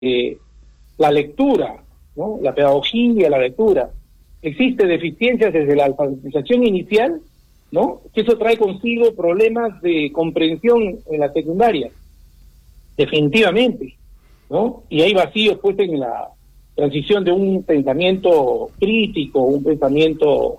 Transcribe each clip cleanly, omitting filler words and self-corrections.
la lectura, ¿no? La pedagogía, la lectura. Existe deficiencias desde la alfabetización inicial, ¿no? Que eso trae consigo problemas de comprensión en la secundaria, definitivamente, ¿no? Y hay vacíos pues en la transición de un pensamiento crítico, un pensamiento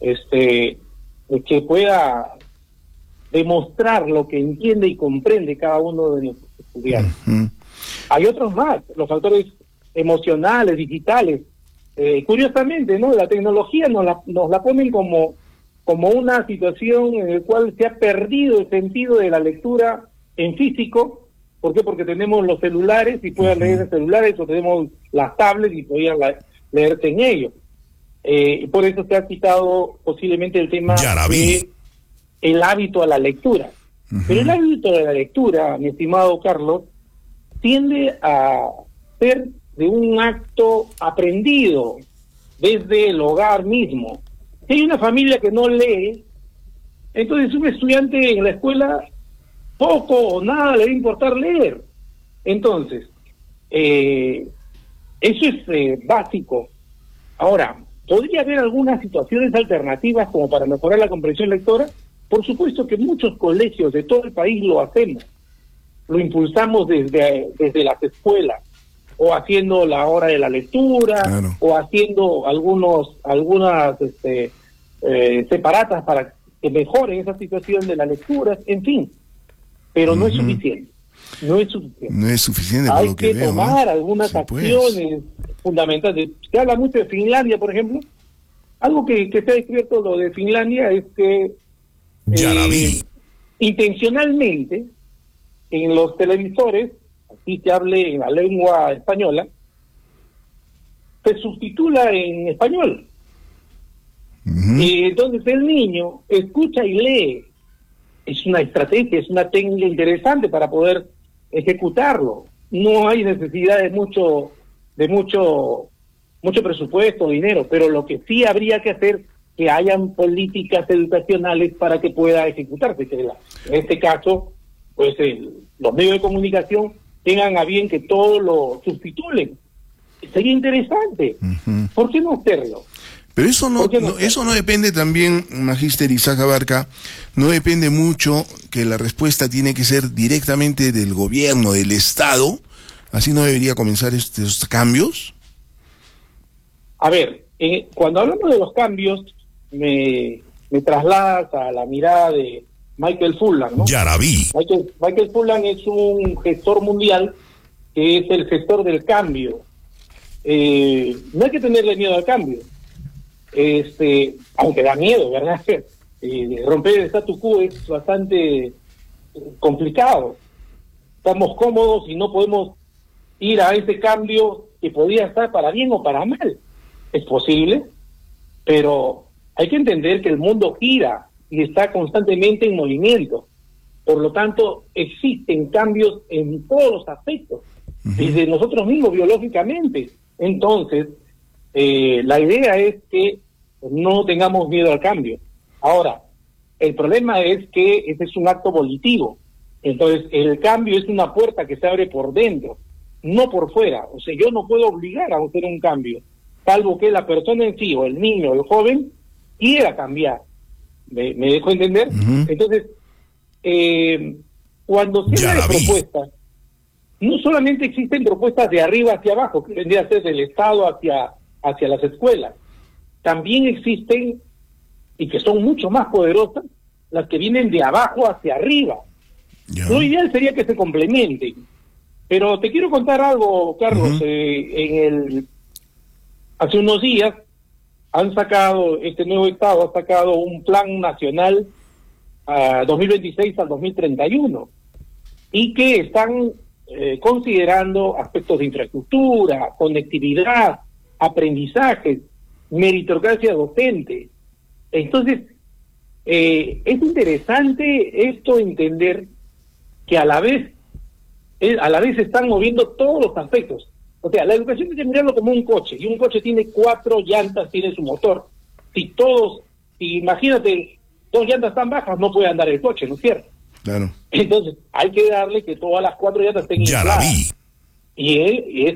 que pueda demostrar lo que entiende y comprende cada uno de nuestros estudiantes. Uh-huh. Hay otros más, los factores emocionales, digitales. Curiosamente, ¿no? La tecnología nos la ponen como una situación en la cual se ha perdido el sentido de la lectura en físico. ¿Por qué? Porque tenemos los celulares y pueden leer en celulares, o tenemos las tablets y podían leerse en ellos. Por eso se ha quitado posiblemente el tema de el hábito a la lectura. Uh-huh. Pero el hábito de la lectura, mi estimado Carlos, tiende a ser de un acto aprendido desde el hogar mismo. Si hay una familia que no lee, entonces un estudiante en la escuela poco o nada le va a importar leer. Entonces, eso es básico. Ahora, ¿podría haber algunas situaciones alternativas como para mejorar la comprensión lectora? Por supuesto que muchos colegios de todo el país lo hacemos. Lo impulsamos desde las escuelas, o haciendo la hora de la lectura, claro, o haciendo algunas separatas para que mejoren esa situación de la lectura, en fin. Pero no es suficiente. No es suficiente. No es suficiente. Hay por lo que que tomar veo, algunas acciones fundamentales. Se habla mucho de Finlandia, por ejemplo. Algo que se ha descubierto lo de Finlandia es que intencionalmente en los televisores, así que hable en la lengua española, se subtitula en español. Uh-huh. Entonces el niño escucha y lee. Es una estrategia, es una técnica interesante para poder ejecutarlo. No hay necesidad de mucho presupuesto, dinero, pero lo que sí habría que hacer que hayan políticas educacionales para que pueda ejecutarse. Que en este caso, pues los medios de comunicación tengan a bien que todo lo sustituyen. Sería interesante. Uh-huh. ¿Por qué no hacerlo? Pero eso no depende también, Magíster Isaac Abarca, no depende mucho que la respuesta tiene que ser directamente del gobierno, del Estado. ¿Así no debería comenzar estos cambios? A ver, cuando hablamos de los cambios, me trasladas a la mirada de Michael Fullan, ¿no? Michael Fullan es un gestor mundial que es el gestor del cambio. No hay que tenerle miedo al cambio. Aunque da miedo, ¿verdad? Romper el statu quo es bastante complicado. Estamos cómodos y no podemos ir a ese cambio que podría estar para bien o para mal. Es posible, pero hay que entender que el mundo gira y está constantemente en movimiento. Por lo tanto, existen cambios en todos los aspectos, desde nosotros mismos biológicamente. Entonces, la idea es que no tengamos miedo al cambio. Ahora, el problema es que ese es un acto volitivo. Entonces, el cambio es una puerta que se abre por dentro, no por fuera. O sea, yo no puedo obligar a hacer un cambio, salvo que la persona en sí, o el niño, o el joven, quiera cambiar. ¿Me dejo entender? Uh-huh. Entonces, cuando se habla de propuestas, no solamente existen propuestas de arriba hacia abajo, que vendría a ser del Estado hacia las escuelas. También existen, y que son mucho más poderosas, las que vienen de abajo hacia arriba. Yeah. Lo ideal sería que se complementen. Pero te quiero contar algo, Carlos. Uh-huh. Hace unos días este nuevo Estado ha sacado un plan nacional 2026 al 2031, y que están considerando aspectos de infraestructura, conectividad, aprendizaje, meritocracia docente. Entonces, es interesante esto, entender que a la vez se están moviendo todos los aspectos. O sea, la educación hay que mirarlo como un coche, y un coche tiene 4 llantas, tiene su motor. Si imagínate, 2 llantas tan bajas, no puede andar el coche, ¿no es cierto? Claro. Entonces, hay que darle que todas las 4 llantas estén infladas. y